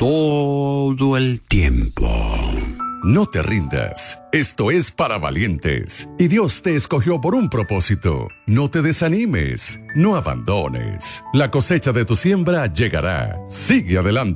todo el tiempo. No te rindas. Esto es para valientes. Y Dios te escogió por un propósito. No te desanimes. No abandones. La cosecha de tu siembra llegará. Sigue adelante.